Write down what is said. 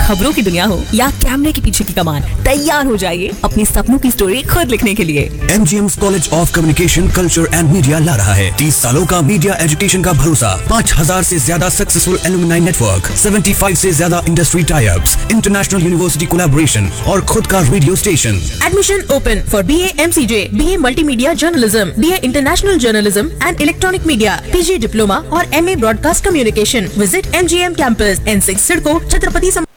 खबरों की दुनिया हो या कैमरे के पीछे की कमान, तैयार हो जाइए अपनी सपनों की स्टोरी खुद लिखने के लिए। MGM's college of communication, culture and media ला रहा है 30 सालों का मीडिया एजुकेशन का भरोसा, 5000 से ज्यादा सक्सेसफुल एलुमनाई नेटवर्क, 75 से ज्यादा industry tie-ups, international university collaboration और खुद का radio station. Admission open for BA MCJ, BA Multimedia Journalism, BA International Journalism and Electronic Media, PG Diploma और MA Broadcast Communication. Visit MGM Campus, N6 CIDCO, Chhatrapati